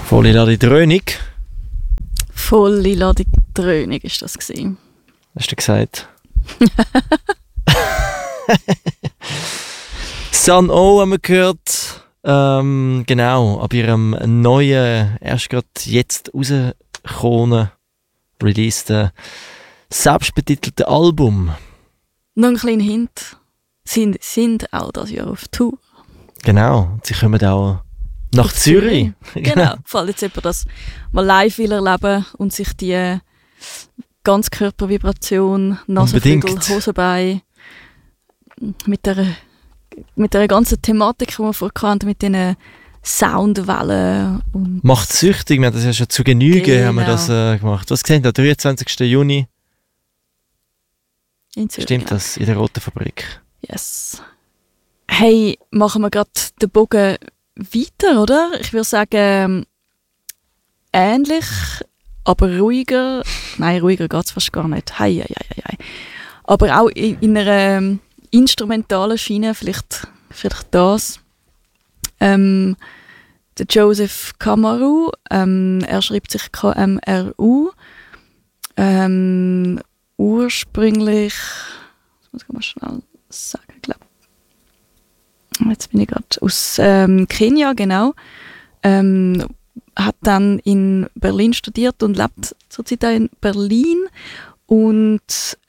Volle Ladung Dröhnung. Volle Ladung Dröhnung war das gewesen. Hast du gesagt? Sun O haben wir gehört. Genau, ab ihrem neuen, erst gerade jetzt rausgekommenen, releaseden, selbstbetitelten Album. Noch ein kleiner Hint. Sie sind auch das Jahr auf Tour. Genau, sie kommen auch nach Zürich. Genau, falls jetzt jemand das mal live will erleben und sich die Ganzkörpervibration, Nasenflügel, Hosenbein mit der ganzen Thematik, die wir vorher hatten, mit diesen Soundwellen. Und macht süchtig, wir haben das ja schon zu Genüge haben wir das, gemacht. Was gesehen, der 23. Juni. In Zürich, stimmt das, in der Roten Fabrik. Yes. Hey, machen wir gerade den Bogen weiter, oder? Ich würde sagen, ähnlich, aber ruhiger. Nein, ruhiger geht es fast gar nicht. Hei. Aber auch in einer instrumentalen Schiene, vielleicht das. Der Joseph Kamaru, er schreibt sich KMRU. Ursprünglich, das muss ich mal schnell sagen, glaube jetzt bin ich gerade aus Kenia, genau. Hat dann in Berlin studiert und lebt zurzeit auch in Berlin und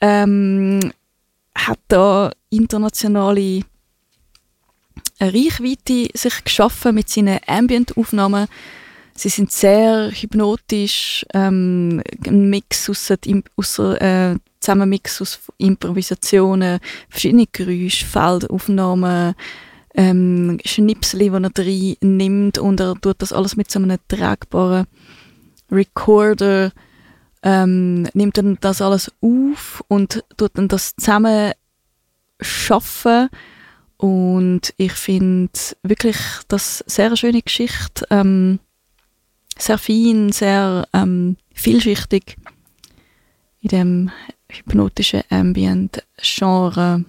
hat da internationale Reichweite sich geschaffen mit seinen Ambient-Aufnahmen. Sie sind sehr hypnotisch, ein Mix Zusammenmix aus Improvisationen, verschiedene Geräusche, Feldaufnahmen, Schnipsel, die er rein nimmt und er tut das alles mit so einem tragbaren Recorder, nimmt dann das alles auf und tut dann das zusammen schaffen. Und ich finde wirklich das sehr eine schöne Geschichte, sehr fein, sehr vielschichtig in dem hypnotischen Ambient-Genre.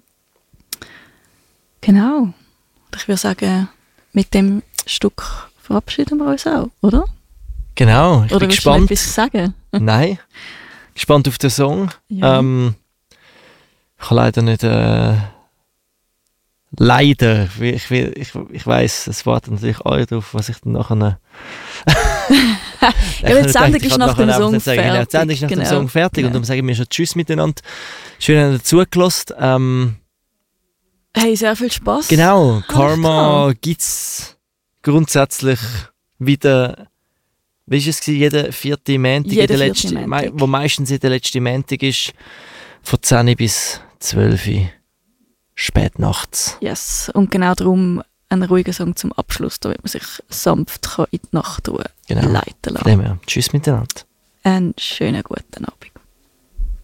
Genau. Und ich würde sagen, mit dem Stück verabschieden wir uns auch, oder? Genau, ich bin gespannt. Oder willst du etwas sagen? Nein, gespannt auf den Song. Ja. Ich kann leider nicht... Leider. Ich weiss, es wartet natürlich alle drauf, was ich dann nachher... Ja, die Sendung ist nach dem Song fertig. Die Sendung ist nach dem Song fertig genau. Und dann sagen wir schon Tschüss miteinander. Schön, dass ihr zugelassen. Hey, sehr viel Spass. Genau, Karma gibt es grundsätzlich wieder, wie war es, jeden vierten Montag, wo meistens der letzte Montag ist, von 10 bis 12 Uhr, spät nachts. Yes, und genau darum ein ruhiger Song zum Abschluss, damit man sich sanft in die Nacht leiten kann. Genau. Tschüss miteinander. Einen schönen guten Abend.